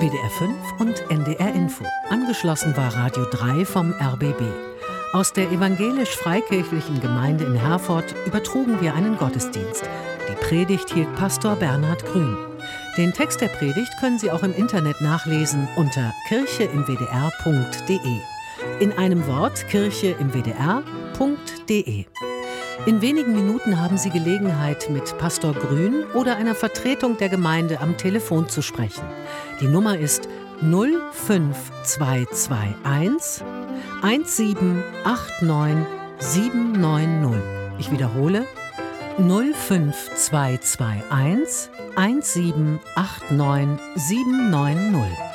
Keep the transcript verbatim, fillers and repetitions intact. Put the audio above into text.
W D R fünf und N D R Info. Angeschlossen war Radio drei vom R B B. Aus der evangelisch-freikirchlichen Gemeinde in Herford übertrugen wir einen Gottesdienst. Die Predigt hielt Pastor Bernhard Grün. Den Text der Predigt können Sie auch im Internet nachlesen unter kirche im w d r punkt d e. In einem Wort kirche im w d r punkt d e. In wenigen Minuten haben Sie Gelegenheit, mit Pastor Grün oder einer Vertretung der Gemeinde am Telefon zu sprechen. Die Nummer ist null fünf zwei zwei eins eins sieben acht neun sieben neun null. Ich wiederhole: null fünf zwei zwei eins eins sieben acht neun sieben neun null.